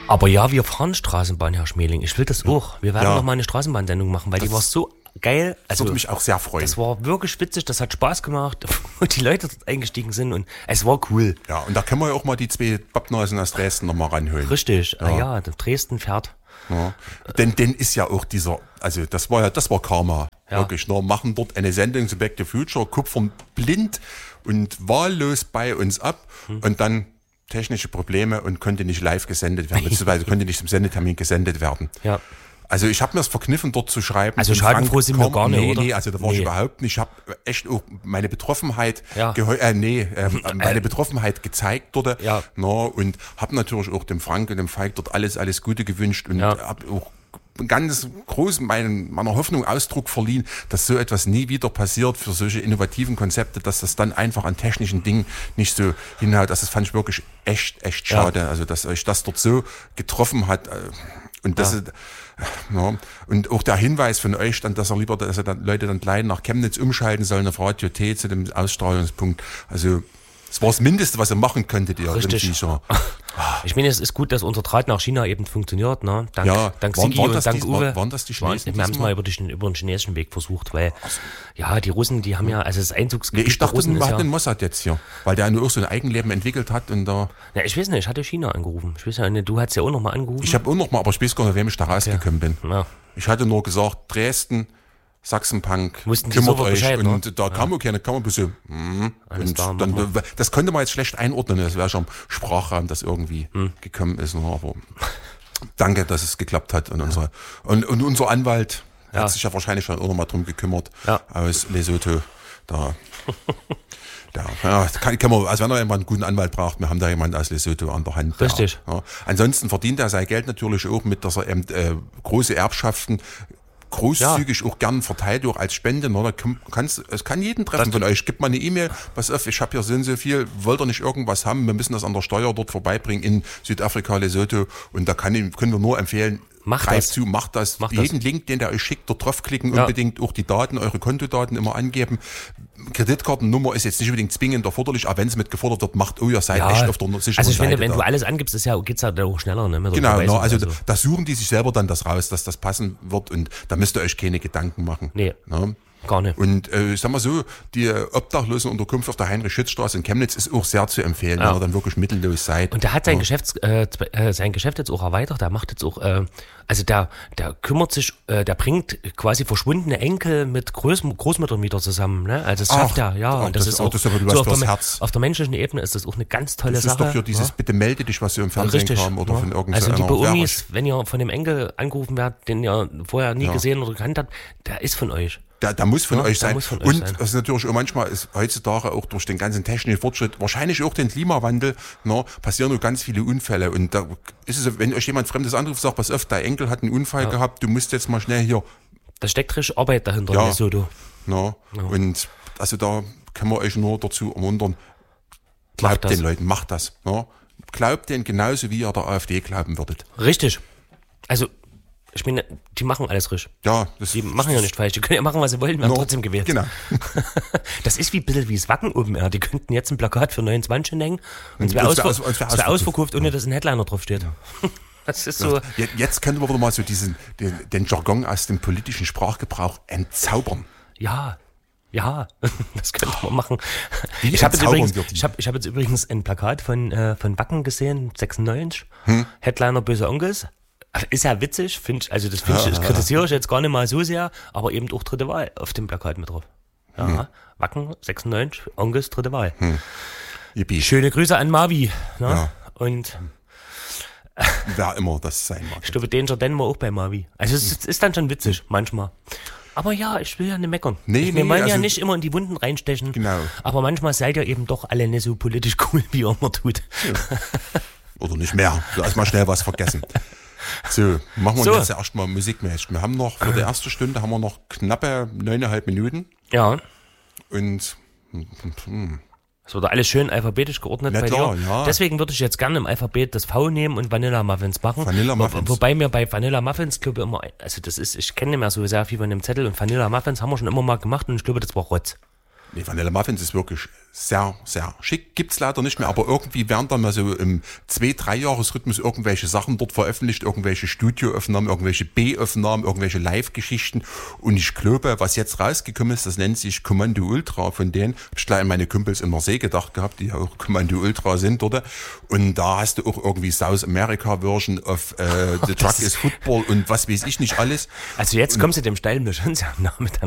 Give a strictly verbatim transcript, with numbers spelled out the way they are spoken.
Aber ja, wir fahren Straßenbahn, Herr Schmeling. Ich will das ja. auch. Wir werden ja. noch mal eine Straßenbahnsendung machen, weil das die war so geil. Also, das würde mich auch sehr freuen. Das war wirklich witzig, das hat Spaß gemacht, wo die Leute dort eingestiegen sind und es war cool. Ja, und da können wir ja auch mal die zwei Pappnasen aus Dresden noch mal ranholen. Richtig, ja, ja Dresden fährt. Ja. Denn, denn ist ja auch dieser, also das war ja, das war Karma. Ja. Wirklich, ne? Machen dort eine Sendung zu Back to the Future, kupfern blind und wahllos bei uns ab hm. und dann technische Probleme und konnte nicht live gesendet werden, beziehungsweise konnte nicht zum Sendetermin gesendet werden. Ja. Also ich habe mir es verkniffen, dort zu schreiben. Also schadenfroh sind wir gar nicht, nee, oder? Nee, also da war nee. ich überhaupt nicht. Ich habe echt auch meine Betroffenheit, ja. geheu- äh, nee, äh, meine Betroffenheit gezeigt dort. Ja. No, und habe natürlich auch dem Frank und dem Falk dort alles, alles Gute gewünscht und ja. habe auch ganz groß meinen, meiner Hoffnung Ausdruck verliehen, dass so etwas nie wieder passiert für solche innovativen Konzepte, dass das dann einfach an technischen Dingen nicht so hinhaut. Das fand ich wirklich echt, echt schade. Ja. Also, dass euch das dort so getroffen hat. Und das ja. ist, ja, und auch der Hinweis von euch dann, dass er lieber, dass er dann Leute dann gleich nach Chemnitz umschalten sollen auf Radio T zu dem Ausstrahlungspunkt. Also, das war das Mindeste, was ihr machen könntet, ihr. Richtig. Ich meine, es ist gut, dass unser Draht nach China eben funktioniert, ne? Dank, ja, dank waren, Sigi waren und dank dies, Uwe. Waren das die Chinesen? Wir haben es mal über, die, über den chinesischen Weg versucht, weil, also. ja, die Russen, die haben ja, also das Einzugsgebiet nee, ich dachte, der Russen wir ist hatten ja, den Mossad jetzt hier, weil der nur auch so ein Eigenleben entwickelt hat und da. Ja, ich weiß nicht, ich hatte China angerufen. Ich weiß ja nicht, du hast ja auch noch mal angerufen. Ich habe auch noch mal, aber ich weiß gar nicht, wem ich da rausgekommen bin. Ja. Ich hatte nur gesagt, Dresden, Sachsenpunk, Mussten kümmert euch Bescheid, und ne? da kam auch keine, kam ein bisschen, mm, und klar, dann, das konnte man jetzt schlecht einordnen, das wäre schon im Sprachraum, das irgendwie hm. gekommen ist, aber danke, dass es geklappt hat und, ja. unser, und, und unser Anwalt ja. hat sich ja wahrscheinlich schon auch noch mal drum gekümmert, ja. aus Lesotho, da, da ja, kann, kann man, also wenn er jemand einen guten Anwalt braucht, wir haben da jemanden aus Lesotho an der Hand. Richtig. Ja. Ansonsten verdient er sein Geld natürlich auch mit, dass er eben äh, große Erbschaften großzügig ja. auch gern verteilt, auch als Spende. Ne? Da kann, kannst, es kann jeden treffen das von euch. Gebt mal eine E-Mail, pass auf, ich habe hier so und so viel, wollt ihr nicht irgendwas haben? Wir müssen das an der Steuer dort vorbeibringen in Südafrika, Lesotho. Und da kann, können wir nur empfehlen, Macht greift das. zu, macht das. Macht jeden das. Link, den der euch schickt, dort draufklicken, ja. unbedingt auch die Daten, eure Kontodaten immer angeben. Kreditkartennummer ist jetzt nicht unbedingt zwingend erforderlich, aber wenn es mit gefordert wird, macht, oh, ihr seid ja. echt auf der sicheren Also ich finde, Seite wenn da. du alles angibst, ist ja, geht's ja auch schneller. Ne, genau, no, also da, da suchen die sich selber dann das raus, dass das passen wird und da müsst ihr euch keine Gedanken machen. Nee. No? Gar nicht. Und äh, ich sag mal so, die Obdachlosenunterkunft auf der Heinrich-Schütz-Straße in Chemnitz ist auch sehr zu empfehlen, ja. wenn ihr dann wirklich mittellos seid. Und der hat sein, ja. Geschäfts, äh, sein Geschäft jetzt auch erweitert, der macht jetzt auch, äh, also der, der kümmert sich, äh, der bringt quasi verschwundene Enkel mit Groß, Großmüttern wieder zusammen, ne? Also das Ach, schafft er, ja. Oh, und das, das ist auch, das ist aber so auf, fürs der, Herz. auf der menschlichen Ebene ist das auch eine ganz tolle das Sache. Das ist doch hier dieses, ja? bitte melde dich, was ihr im Fernsehen Richtig, kam oder ja. von irgendeiner. Also liebe Umis, wenn ihr von dem Enkel angerufen werdet, den ihr vorher nie ja. gesehen oder gekannt habt, der ist von euch. Da, da muss von ja, euch sein. Von und euch sein. das ist natürlich auch manchmal ist heutzutage auch durch den ganzen technischen Fortschritt, wahrscheinlich auch den Klimawandel, ne, passieren nur ganz viele Unfälle. Und da ist es, wenn euch jemand Fremdes anruft, sagt, pass auf, dein Enkel hat einen Unfall ja. gehabt, du musst jetzt mal schnell hier. Da steckt richtig Arbeit dahinter, ja, so du. Ne, ja. Und also da können wir euch nur dazu ermuntern, glaubt den Leuten, macht das. Ne? Glaubt denen genauso, wie ihr der AfD glauben würdet. Richtig. Also ich meine, die machen alles richtig. Ja, das die machen ja nicht falsch. Die können ja machen, was sie wollen, werden no, trotzdem gewählt. Genau. Das ist wie ein bisschen wie das Wacken oben. Ja. Die könnten jetzt ein Plakat für neunundzwanzig hängen und es wäre ausver- aus, wär wär ausverkauft, ohne dass ein Headliner draufsteht. Ja. Das ist so. Ja, jetzt können wir wieder mal so diesen, den, den Jargon aus dem politischen Sprachgebrauch entzaubern. Ja. Ja, das könnte man machen. Wie ich habe jetzt, ich hab, ich hab jetzt übrigens ein Plakat von, äh, von Wacken gesehen, sechsundneunzig. Hm? Headliner Böse Onkels. Ist ja witzig, finde ich, also das finde ich, das kritisiere ich jetzt gar nicht mal so sehr, aber eben auch dritte Wahl auf dem Plakat mit drauf. Ja, hm. Wacken sechsundneunzig, Onkels dritte Wahl. Hm. Schöne Grüße an Marvi. Ne? Ja. Und wer immer das sein mag. Ich glaube, den Jordan war auch bei Marvi. Also es ist, ist dann schon witzig, manchmal. Aber ja, ich will ja nicht meckern. Nee, Wir nee, wollen also, ja nicht immer in die Wunden reinstechen. Genau. Aber manchmal seid ihr eben doch alle nicht so politisch cool, wie ihr immer tut. Ja. Oder nicht mehr. Lass mal schnell was vergessen. So, machen wir so. Jetzt erstmal musikmäßig. Wir haben noch, für die erste Stunde haben wir noch knappe neuneinhalb Minuten. Ja. Und hm. es wurde alles schön alphabetisch geordnet Na bei klar, dir. Ja. Deswegen würde ich jetzt gerne im Alphabet das V nehmen und Vanilla Muffins machen. Vanilla Muffins. Wo, wobei mir bei Vanilla Muffins, glaube ich, immer, also das ist, ich kenne nicht mehr so sehr viel von dem Zettel und Vanilla Muffins haben wir schon immer mal gemacht und ich glaube, das war Rotz. Nee, Vanilla Muffins ist wirklich sehr, sehr schick. Gibt's leider nicht mehr, aber irgendwie werden dann mal so im zwei-, drei-Jahres-Rhythmus irgendwelche Sachen dort veröffentlicht, irgendwelche Studioaufnahmen, irgendwelche B-Aufnahmen, irgendwelche Live-Geschichten. Und ich glaube, was jetzt rausgekommen ist, das nennt sich Kommando Ultra von denen. Hab ich gleich an meine Kumpels in Marseille gedacht gehabt, die ja auch Kommando Ultra sind dort. Und da hast du auch irgendwie South America Version of äh, The Truck is Football und was weiß ich nicht alles. Also jetzt kommst du dem Stellen mir schon sehr nah mit